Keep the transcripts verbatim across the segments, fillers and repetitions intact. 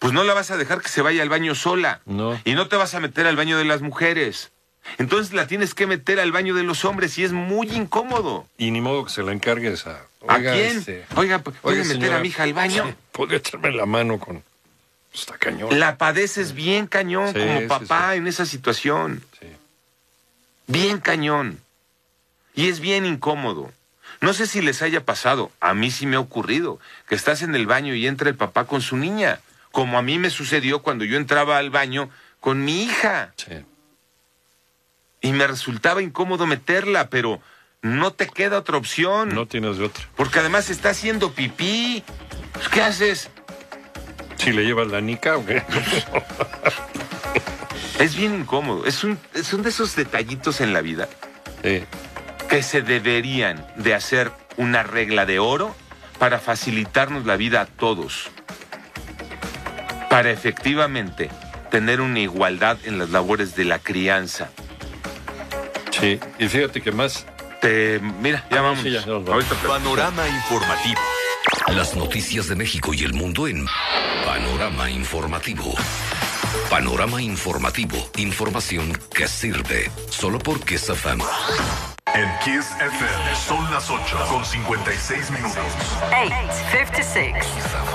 pues no la vas a dejar que se vaya al baño sola. No. Y no te vas a meter al baño de las mujeres. Entonces la tienes que meter al baño de los hombres y es muy incómodo. Y ni modo que se la encargues a... ¿A Oiga, quién? Este, Oiga, ¿puede oiga, meter señora, a mi hija al baño? sí, ¿podría echarme la mano con... Está cañón. La padeces bien cañón Sí, como sí, papá sí. en esa situación. Sí. Bien cañón. Y es bien incómodo. No sé si les haya pasado, a mí sí me ha ocurrido, que estás en el baño y entra el papá con su niña, como a mí me sucedió cuando yo entraba al baño con mi hija. Sí. Y me resultaba incómodo meterla, pero no te queda otra opción. No tienes de otra. Porque además está haciendo pipí. Pues, ¿qué haces? Si le llevas la nica o qué. Es bien incómodo. Es un, son de esos detallitos en la vida Sí. que se deberían de hacer una regla de oro para facilitarnos la vida a todos. Para efectivamente tener una igualdad en las labores de la crianza. Sí. Y fíjate que más... Te, mira, ya vamos. Sí, ya, nos vamos. Ahorita te- Panorama informativo. Las noticias de México y el mundo en Panorama Informativo. Panorama Informativo. Información que sirve. Solo por Kiss F M. En Kiss F M son las ocho con cincuenta y seis minutos. eight fifty-six.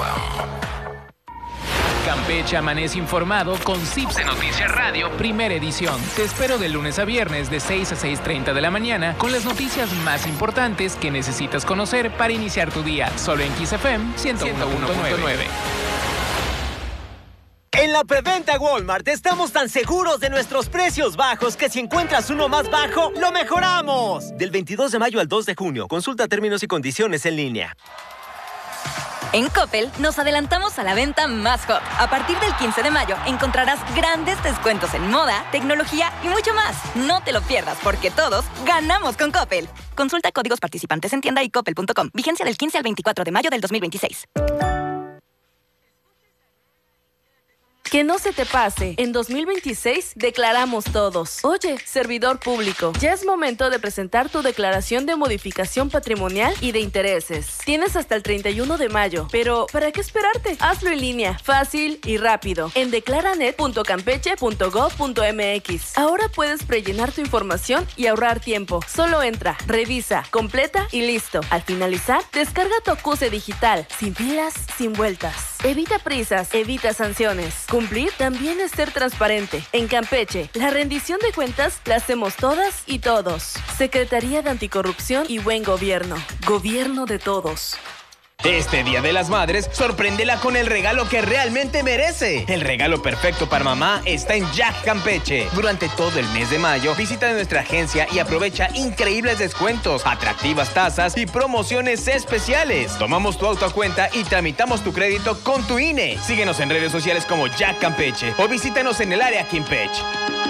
Campeche amanece informado con Cipse Noticias Radio, primera edición. Te espero de lunes a viernes de seis a seis treinta de la mañana con las noticias más importantes que necesitas conocer para iniciar tu día. Solo en Kiss F M ciento uno punto nueve. En la preventa Walmart estamos tan seguros de nuestros precios bajos que si encuentras uno más bajo, ¡lo mejoramos! Del veintidós de mayo al dos de junio. Consulta términos y condiciones en línea. En Coppel nos adelantamos a la venta más hot. A partir del quince de mayo encontrarás grandes descuentos en moda, tecnología y mucho más. No te lo pierdas porque todos ganamos con Coppel. Consulta códigos participantes en tienda y coppel punto com. Vigencia del quince al veinticuatro de mayo del dos mil veintiséis. Que no se te pase. En dos mil veintiséis declaramos todos. Oye, servidor público, ya es momento de presentar tu declaración de modificación patrimonial y de intereses. Tienes hasta el treinta y uno de mayo, pero ¿para qué esperarte? Hazlo en línea, fácil y rápido, en declaranet punto campeche punto gob punto mx. Ahora puedes prellenar tu información y ahorrar tiempo. Solo entra, revisa, completa y listo. Al finalizar, descarga tu acuse digital, sin filas, sin vueltas. Evita prisas, evita sanciones. Cumplir también es ser transparente. En Campeche, la rendición de cuentas la hacemos todas y todos. Secretaría de Anticorrupción y Buen Gobierno. Gobierno de todos. Este Día de las Madres, sorpréndela con el regalo que realmente merece. El regalo perfecto para mamá está en Jack Campeche. Durante todo el mes de mayo, visita nuestra agencia y aprovecha increíbles descuentos, atractivas tasas y promociones especiales. Tomamos tu auto a cuenta y tramitamos tu crédito con tu I N E. Síguenos en redes sociales como Jack Campeche o visítanos en el área Campeche.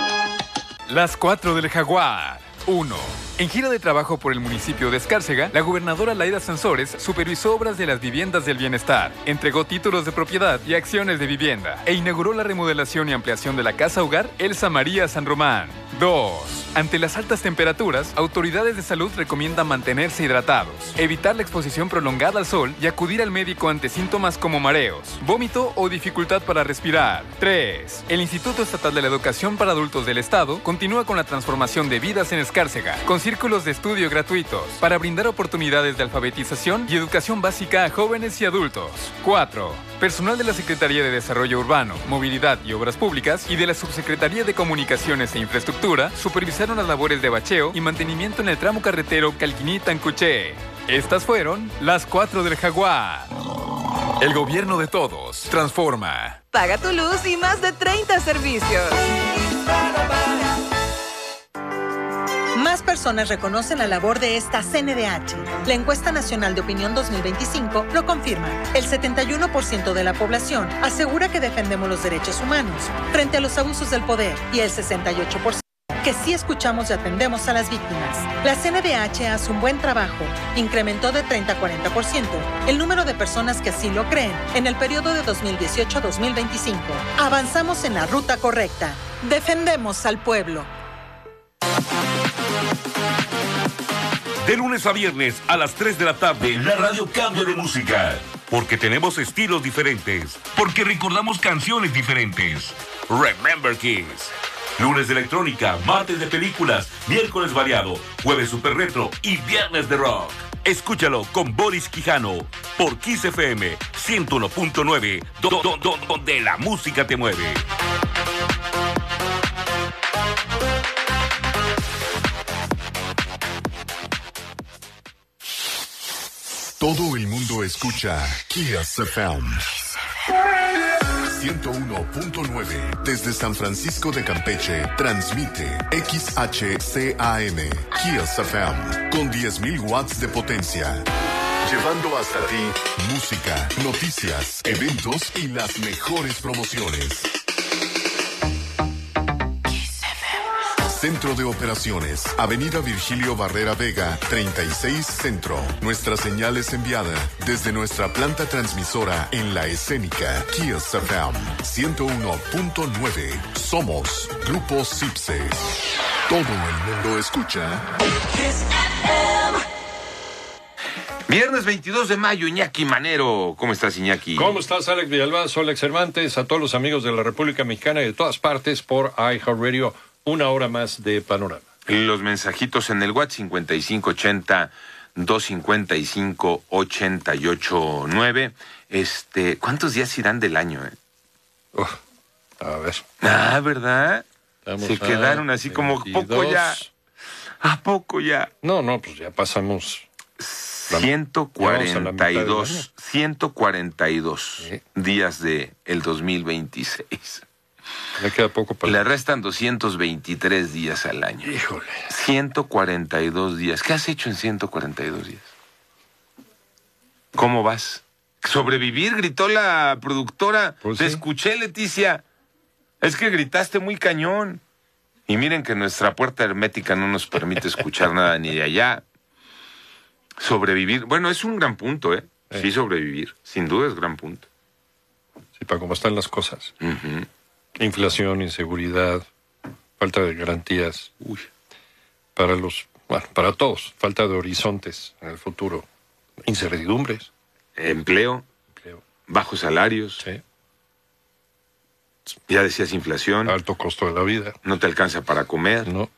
Las cuatro del Jaguar. uno. En gira de trabajo por el municipio de Escárcega, la gobernadora Laida Sansores supervisó obras de las viviendas del bienestar, entregó títulos de propiedad y acciones de vivienda e inauguró la remodelación y ampliación de la Casa Hogar Elsa María San Román. dos. Ante las altas temperaturas, autoridades de salud recomiendan mantenerse hidratados, evitar la exposición prolongada al sol y acudir al médico ante síntomas como mareos, vómito o dificultad para respirar. tres. El Instituto Estatal de la Educación para Adultos del Estado continúa con la transformación de vidas en Escárcega, con círculos de estudio gratuitos para brindar oportunidades de alfabetización y educación básica a jóvenes y adultos. cuatro. Personal de la Secretaría de Desarrollo Urbano, Movilidad y Obras Públicas y de la Subsecretaría de Comunicaciones e Infraestructura supervisaron las labores de bacheo y mantenimiento en el tramo carretero Calquiní-Tancuché. Estas fueron las cuatro del Jaguar. El gobierno de todos transforma. Paga tu luz y más de treinta servicios. Más personas reconocen la labor de esta C N D H. La encuesta nacional de opinión dos mil veinticinco lo confirma. El setenta y uno por ciento de la población asegura que defendemos los derechos humanos frente a los abusos del poder y el sesenta y ocho por ciento que sí escuchamos y atendemos a las víctimas. La C N D H hace un buen trabajo. Incrementó de treinta a cuarenta por ciento el número de personas que así lo creen en el periodo de dos mil dieciocho a dos mil veinticinco. Avanzamos en la ruta correcta. Defendemos al pueblo. De lunes a viernes a las tres de la tarde, la radio cambia de música. porque tenemos estilos diferentes, porque recordamos canciones diferentes. Remember Kiss. Lunes de electrónica, martes de películas, miércoles variado, jueves super retro y viernes de rock. Escúchalo con Boris Quijano por Kiss F M ciento uno punto nueve, do, do, do, donde la música te mueve. Todo el mundo escucha Kiss F M ciento uno punto nueve desde San Francisco de Campeche. Transmite X H C A M Kiss F M con diez mil watts de potencia, llevando hasta ti música, noticias, eventos y las mejores promociones. Centro de Operaciones, Avenida Virgilio Barrera Vega, treinta y seis Centro. Nuestra señal es enviada desde nuestra planta transmisora en La Escénica. Kiss F M ciento uno punto nueve. Somos Grupo Cipse. Todo el mundo escucha Kiss F M. Viernes veintidós de mayo, Iñaki Manero. ¿Cómo estás, Iñaki? ¿Cómo estás, Alex Villalbazo, Alex Cervantes? A todos los amigos de la República Mexicana y de todas partes por iHeartRadio. Una hora más de Panorama. Los mensajitos en el WhatsApp cincuenta y cinco ochenta, doscientos cincuenta y cinco, ochenta y ocho nueve. Este, ¿cuántos días irán del año, eh? Uf, a ver. Ah, ¿verdad? Estamos Se quedaron así como poco ya. ¿A poco ya? No, no, pues ya pasamos. ciento cuarenta y dos, ciento cuarenta y dos ¿Sí? días de el dos mil veintiséis. Le queda poco para... Le restan doscientos veintitrés días al año. Híjole. ciento cuarenta y dos días. ¿Qué has hecho en ciento cuarenta y dos días? ¿Cómo vas? ¿Sobrevivir? Gritó la productora. Pues Te sí. escuché, Leticia. Es que gritaste muy cañón. Y miren que nuestra puerta hermética no nos permite escuchar nada ni de allá. Sobrevivir. Bueno, es un gran punto, ¿eh? Eh. Sí, sobrevivir. Sin duda es gran punto. Sí, para cómo están las cosas. Uh-huh. Inflación, inseguridad, falta de garantías. Uy. Para los, bueno, para todos, falta de horizontes en el futuro, incertidumbres. Empleo, Empleo. bajos salarios. Sí. Ya decías inflación. Alto costo de la vida. No te alcanza para comer. No.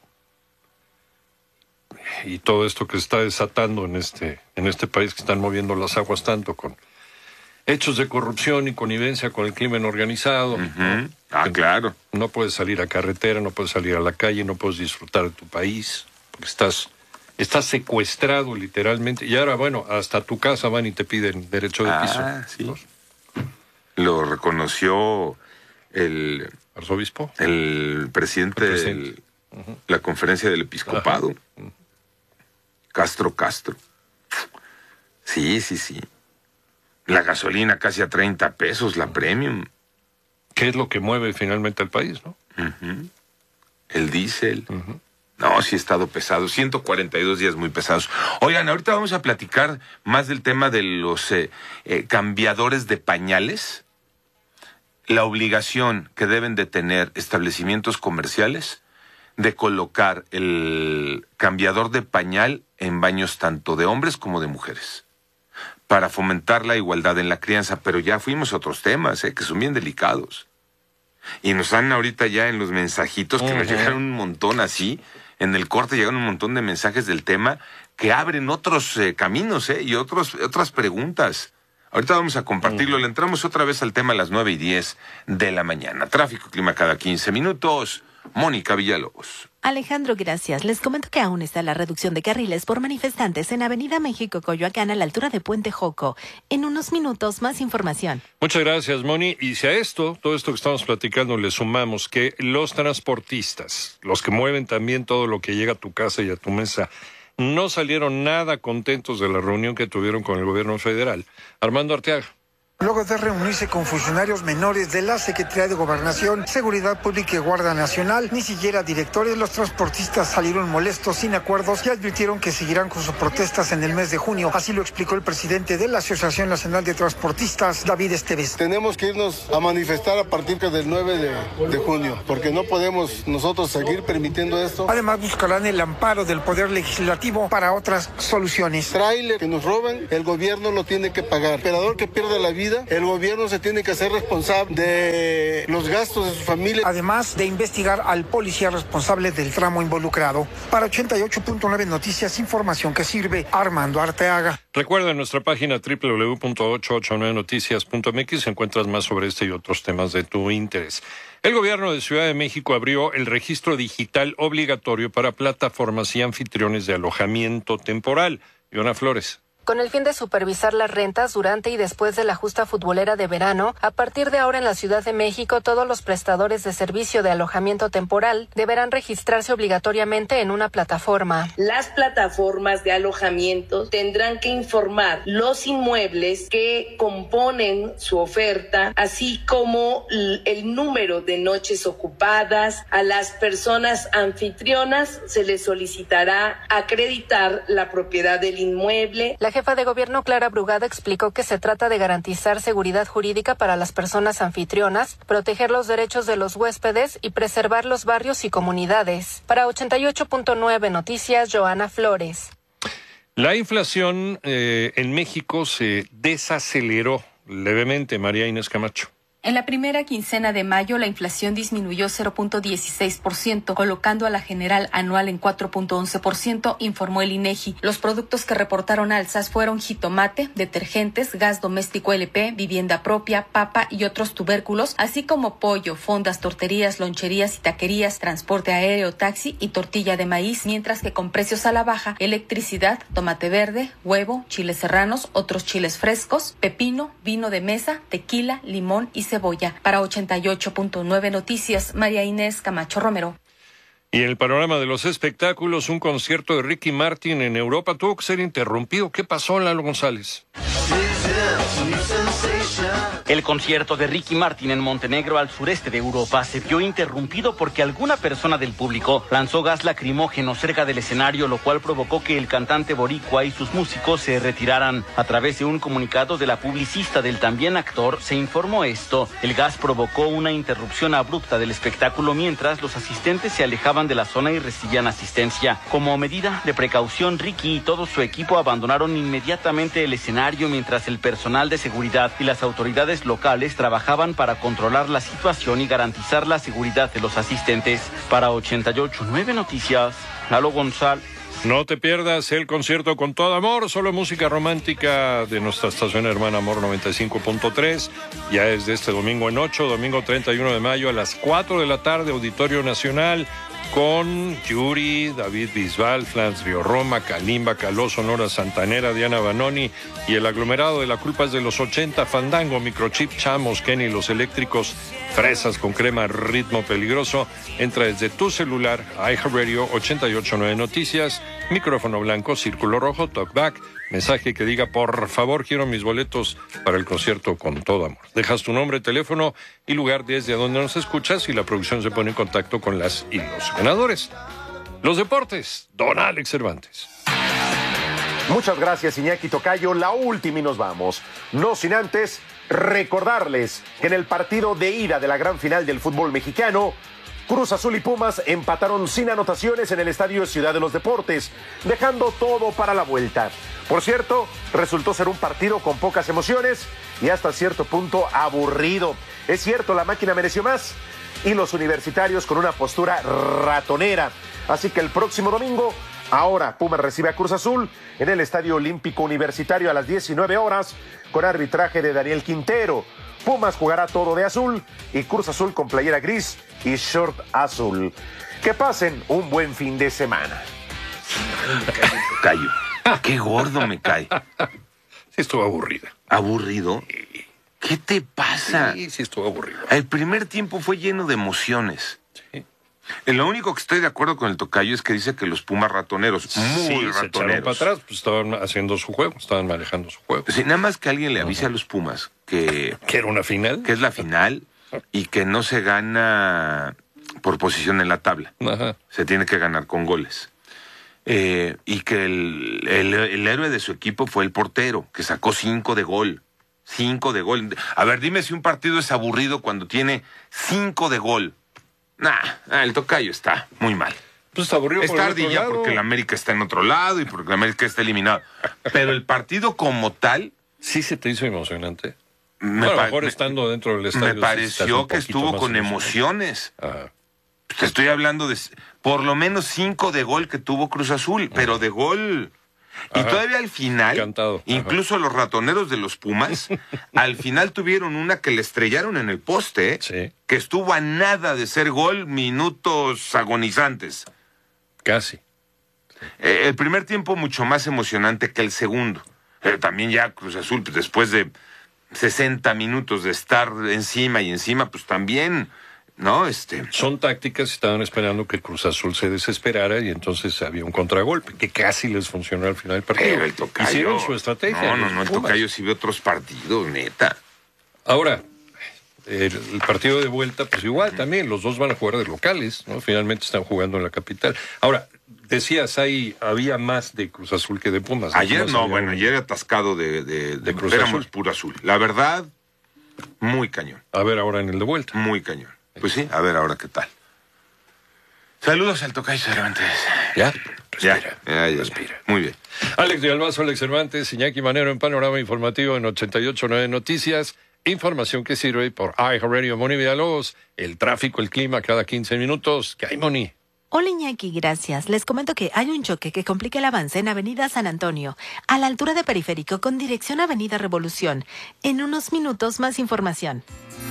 Y todo esto que se está desatando en este, en este país, que están moviendo las aguas tanto con hechos de corrupción y connivencia con el crimen organizado. Uh-huh. ¿no? Ah, claro. No puedes salir a carretera, no puedes salir a la calle, no puedes disfrutar de tu país, porque estás, estás secuestrado literalmente. Y ahora, bueno, hasta tu casa van y te piden derecho de piso. Ah, sí. ¿No? Lo reconoció el... ¿Arzobispo? El presidente, El presidente. de uh-huh. la conferencia del episcopado. Uh-huh. Castro Castro. Sí, sí, sí. La gasolina casi a treinta pesos, la premium. ¿Qué es lo que mueve finalmente al país, no? Uh-huh. El diésel. Uh-huh. No, sí ha estado pesado. ciento cuarenta y dos días muy pesados. Oigan, ahorita vamos a platicar más del tema de los eh, eh, cambiadores de pañales. La obligación que deben de tener establecimientos comerciales de colocar el cambiador de pañal en baños tanto de hombres como de mujeres, para fomentar la igualdad en la crianza. Pero ya fuimos a otros temas, ¿eh? que son bien delicados. Y nos dan ahorita ya en los mensajitos, que uh-huh. nos llegaron un montón así, en el corte llegaron un montón de mensajes del tema, que abren otros eh, caminos, ¿eh? y otros, otras preguntas. Ahorita vamos a compartirlo. Uh-huh. Le entramos otra vez al tema a las nueve y diez de la mañana. Tráfico, clima cada quince minutos. Mónica Villalobos. Alejandro, gracias. Les comento que aún está la reducción de carriles por manifestantes en Avenida México, Coyoacán, a la altura de Puente Joco. En unos minutos, más información. Muchas gracias, Moni. Y si a esto, todo esto que estamos platicando, le sumamos que los transportistas, los que mueven también todo lo que llega a tu casa y a tu mesa, no salieron nada contentos de la reunión que tuvieron con el gobierno federal. Armando Arteaga. Luego de reunirse con funcionarios menores de la Secretaría de Gobernación, Seguridad Pública y Guardia Nacional, ni siquiera directores, los transportistas salieron molestos, sin acuerdos, y advirtieron que seguirán con sus protestas en el mes de junio. Así lo explicó el presidente de la Asociación Nacional de Transportistas, David Esteves. Tenemos que irnos a manifestar a partir del nueve de junio, porque no podemos nosotros seguir permitiendo esto. Además, buscarán el amparo del Poder Legislativo para otras soluciones. Tráiler que nos roban, el gobierno lo tiene que pagar. Operador que pierde la vida, el gobierno se tiene que hacer responsable de los gastos de su familia. Además de investigar al policía responsable del tramo involucrado. Para ochenta y ocho punto nueve Noticias, información que sirve. Armando Arteaga. Recuerda en nuestra página doble u doble u doble u punto ochocientos ochenta y nueve noticias punto m x encuentras más sobre este y otros temas de tu interés. El gobierno de Ciudad de México abrió el registro digital obligatorio para plataformas y anfitriones de alojamiento temporal. Ivana Flores. Con el fin de supervisar las rentas durante y después de la justa futbolera de verano, a partir de ahora en la Ciudad de México, todos los prestadores de servicio de alojamiento temporal deberán registrarse obligatoriamente en una plataforma. Las plataformas de alojamiento tendrán que informar los inmuebles que componen su oferta, así como el número de noches ocupadas. A las personas anfitrionas se les solicitará acreditar la propiedad del inmueble. La jefa de gobierno, Clara Brugada, explicó que se trata de garantizar seguridad jurídica para las personas anfitrionas, proteger los derechos de los huéspedes y preservar los barrios y comunidades. Para ochenta y ocho punto nueve Noticias, Joana Flores. La inflación eh, en México se desaceleró levemente, María Inés Camacho. En la primera quincena de mayo, la inflación disminuyó cero punto dieciséis por ciento, colocando a la general anual en cuatro punto once por ciento, informó el INEGI. Los productos que reportaron alzas fueron jitomate, detergentes, gas doméstico L P, vivienda propia, papa y otros tubérculos, así como pollo, fondas, torterías, loncherías y taquerías, transporte aéreo, taxi y tortilla de maíz, mientras que con precios a la baja, electricidad, tomate verde, huevo, chiles serranos, otros chiles frescos, pepino, vino de mesa, tequila, limón y cebolla. Para ochenta y ocho punto nueve Noticias, María Inés Camacho Romero. Y en el panorama de los espectáculos, un concierto de Ricky Martin en Europa tuvo que ser interrumpido. ¿Qué pasó, Lalo González? El concierto de Ricky Martin en Montenegro, al sureste de Europa, se vio interrumpido porque alguna persona del público lanzó gas lacrimógeno cerca del escenario, lo cual provocó que el cantante boricua y sus músicos se retiraran. A través de un comunicado de la publicista del también actor, se informó esto. El gas provocó una interrupción abrupta del espectáculo mientras los asistentes se alejaban de la zona y recibían asistencia. Como medida de precaución, Ricky y todo su equipo abandonaron inmediatamente el escenario mientras el personal de seguridad y las autoridades locales trabajaban para controlar la situación y garantizar la seguridad de los asistentes. Para ochenta y ocho punto nueve Noticias, Lalo González. No te pierdas el concierto Con Todo Amor, solo música romántica de nuestra estación hermana Amor noventa y cinco punto tres. Ya es de este domingo en ocho, domingo treinta y uno de mayo a las cuatro de la tarde, Auditorio Nacional, con Yuri, David Bisbal, Flans Río Roma, Kalimba, Caló, Sonora Santanera, Diana Banoni y el aglomerado de La Culpa es de los ochenta, Fandango, Microchip, Chamos, Kenny, Los Eléctricos, Fresas con Crema, Ritmo Peligroso. Entra desde tu celular, iHeartRadio, ochenta y ocho punto nueve Noticias, micrófono blanco, círculo rojo, talkback, mensaje que diga, por favor, quiero mis boletos para el concierto Con Todo Amor. Dejas tu nombre, teléfono y lugar desde donde nos escuchas y la producción se pone en contacto con las y los ganadores. Los deportes, don Alex Cervantes. Muchas gracias, Iñaki Tocayo. La última y nos vamos. No sin antes recordarles que en el partido de ida de la gran final del fútbol mexicano, Cruz Azul y Pumas empataron sin anotaciones en el Estadio Ciudad de los Deportes, dejando todo para la vuelta. Por cierto, resultó ser un partido con pocas emociones y hasta cierto punto aburrido. Es cierto, la máquina mereció más y los universitarios con una postura ratonera. Así que el próximo domingo, ahora Pumas recibe a Cruz Azul en el Estadio Olímpico Universitario a las diecinueve horas con arbitraje de Daniel Quintero. Pumas jugará todo de azul y Cruz Azul con playera gris y short azul. Que pasen un buen fin de semana. Cayo, qué gordo me cae. Sí, estuvo aburrida. ¿Aburrido? ¿Qué te pasa? Sí, sí estuvo aburrido. El primer tiempo fue lleno de emociones. Sí. Lo único que estoy de acuerdo con el tocayo es que dice que los Pumas ratoneros, muy sí, se echaron ratoneros. para atrás, pues estaban haciendo su juego, estaban manejando su juego. Sí, nada más que alguien le avise uh-huh. a los Pumas que... ¿Que era una final? Que es la final y que no se gana por posición en la tabla. Ajá. Se tiene que ganar con goles. Eh, y que el, el, el héroe de su equipo fue el portero, que sacó cinco de gol. Cinco de gol. A ver, dime si un partido es aburrido cuando tiene cinco de gol. Nah, el tocayo está muy mal. Pues está aburrido. Está ardilla porque el América está en otro lado y porque el América está eliminado. Pero el partido como tal... ¿Sí se te hizo emocionante? Me bueno, a lo pa- mejor me- estando dentro del estadio. Me pareció que estuvo con emociones. Te estoy hablando de por lo menos cinco de gol que tuvo Cruz Azul, pero de gol... Y Ajá. todavía al final, Cantado. incluso los ratoneros de los Pumas, al final tuvieron una que le estrellaron en el poste, ¿eh? Que estuvo a nada de ser gol minutos agonizantes. Casi. Eh, el primer tiempo mucho más emocionante que el segundo. Pero también ya Cruz Azul, pues, después de sesenta minutos de estar encima y encima, pues también... No, este... Son tácticas, estaban esperando que Cruz Azul se desesperara y entonces había un contragolpe, que casi les funcionó al final del partido. Pero el tocayo... Hicieron su estrategia. No, no, los no, el Pumas. tocayo sí ve otros partidos, neta. Ahora, el, el partido de vuelta, pues igual también, los dos van a jugar de locales, ¿no? Finalmente están jugando en la capital. Ahora, decías, ahí había más de Cruz Azul que de Pumas. Ayer Pumas no, había bueno, un- ayer atascado de, de, De Cruz éramos Azul. puro azul. La verdad, muy cañón. A ver ahora en el de vuelta. Muy cañón. Pues sí, a ver ahora qué tal. Saludos al tocayo Cervantes. ¿Ya? Ya, ya, ya. Muy bien. Alex de Albazo, Alex Cervantes, Iñaki Manero en Panorama Informativo en ochenta y ocho punto nueve Noticias. Información que sirve por iHeartRadio. Moni Villalobos, el tráfico, el clima cada quince minutos. ¿Qué hay, Moni? Hola Iñaki, gracias. Les comento que hay un choque que complica el avance en Avenida San Antonio, a la altura de Periférico, con dirección a Avenida Revolución. En unos minutos más información.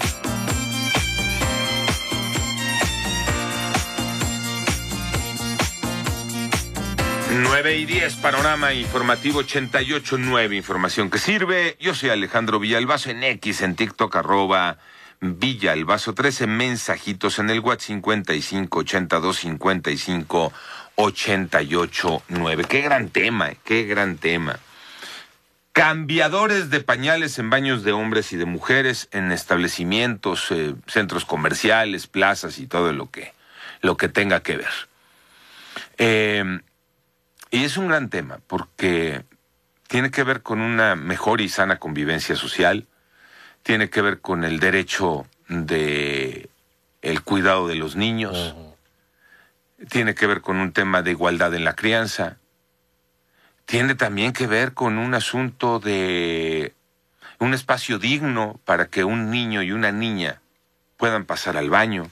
nueve y diez, Panorama Informativo ochenta y ocho punto nueve, información que sirve. Yo soy Alejandro Villalbazo en X, en TikTok, arroba Villalbazo trece, mensajitos en el WhatsApp cincuenta y cinco, ochenta y dos, cincuenta y cinco, ochenta y ocho, nueve. Qué gran tema, eh, qué gran tema. Cambiadores de pañales en baños de hombres y de mujeres, en establecimientos, eh, centros comerciales, plazas y todo lo que, lo que tenga que ver. Eh... Y es un gran tema porque tiene que ver con una mejor y sana convivencia social, tiene que ver con el derecho de el cuidado de los niños, uh-huh. tiene que ver con un tema de igualdad en la crianza, tiene también que ver con un asunto de un espacio digno para que un niño y una niña puedan pasar al baño.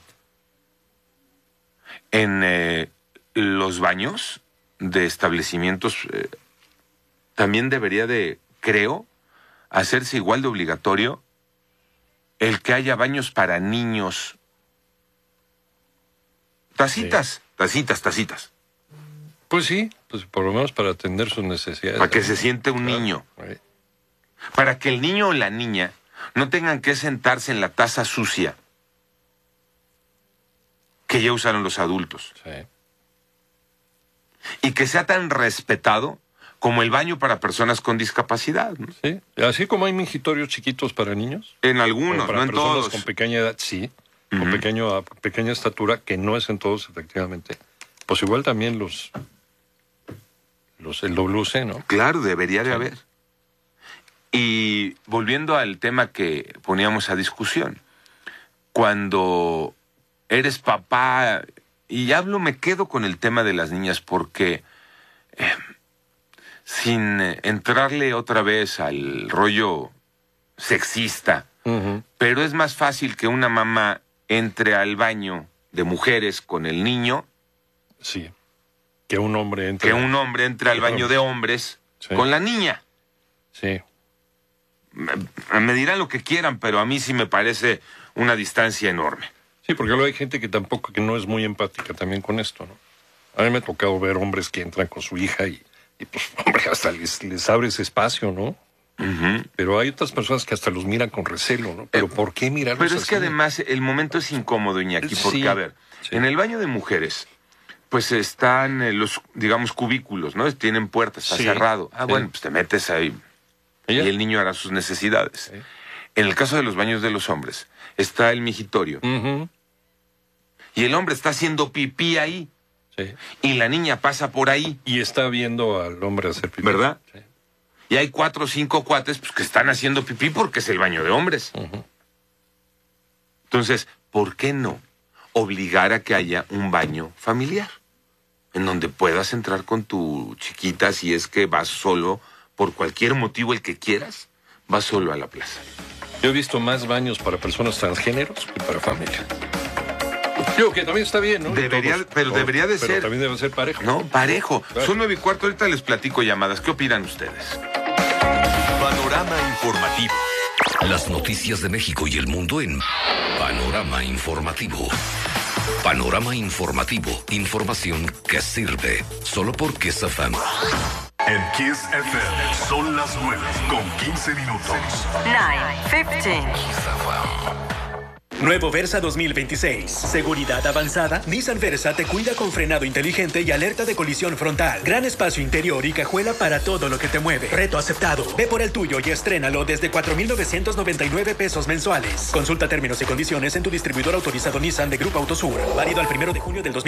En eh, los baños de establecimientos eh, también debería de, creo, hacerse igual de obligatorio el que haya baños para niños. Tacitas, sí. tacitas, tacitas. Pues sí, pues por lo menos para atender sus necesidades. Para que se siente un niño. Sí. Para que el niño o la niña no tengan que sentarse en la taza sucia que ya usaron los adultos. Sí. Y que sea tan respetado como el baño para personas con discapacidad, ¿no? Sí, así como hay mingitorios chiquitos para niños. En algunos, para no en personas todos. Con pequeña edad, sí, uh-huh. con pequeño, pequeña estatura, que no es en todos, efectivamente. Pues igual también los, los el W C, ¿no? Claro, debería de sí. haber. Y volviendo al tema que poníamos a discusión, cuando eres papá... Y hablo, me quedo con el tema de las niñas porque eh, sin entrarle otra vez al rollo sexista, uh-huh. pero es más fácil que una mamá entre al baño de mujeres con el niño. Sí. Que un hombre entre. Que un hombre entre al baño de hombres sí. con la niña. Sí. Me, me dirán lo que quieran, pero a mí sí me parece una distancia enorme. Sí, porque luego hay gente que tampoco, que no es muy empática también con esto, ¿no? A mí me ha tocado ver hombres que entran con su hija y, y pues, hombre, hasta les, les abre ese espacio, ¿no? Uh-huh. Pero hay otras personas que hasta los miran con recelo, ¿no? Pero eh, ¿por qué mirarlos Pero es así? que además el momento es incómodo, Iñaki, porque, sí, a ver, sí. en el baño de mujeres, pues están eh, los, digamos, cubículos, ¿no? Tienen puertas, está sí. cerrado. Ah, sí. bueno, pues te metes ahí ¿Ella? y el niño hará sus necesidades. Sí. En el caso de los baños de los hombres, está el migitorio. Uh-huh. Y el hombre está haciendo pipí ahí. Sí. Y la niña pasa por ahí. Y está viendo al hombre hacer pipí. ¿Verdad? Sí. Y hay cuatro o cinco cuates pues, que están haciendo pipí porque es el baño de hombres. Uh-huh. Entonces, ¿por qué no obligar a que haya un baño familiar? En donde puedas entrar con tu chiquita si es que vas solo, por cualquier motivo el que quieras, vas solo a la plaza. Yo he visto más baños para personas transgéneros que para familia. Digo que también está bien, ¿no? Debería, Todos, pero debería de pero ser. También debe ser parejo. No, parejo. Claro. Son nueve y cuarto, ahorita les platico llamadas. ¿Qué opinan ustedes? Panorama informativo. Las noticias de México y el mundo en Panorama Informativo. Panorama Informativo. Información que sirve. Solo por Kiss F M. En Kiss F M son las nueve con quince minutos. nueve quince. Nuevo Versa dos mil veintiséis. Seguridad avanzada. Nissan Versa te cuida con frenado inteligente y alerta de colisión frontal. Gran espacio interior y cajuela para todo lo que te mueve. Reto aceptado. Ve por el tuyo y estrénalo desde cuatro mil novecientos noventa y nueve pesos mensuales. Consulta términos y condiciones en tu distribuidor autorizado Nissan de Grupo Autosur. Válido al primero de junio del dos mil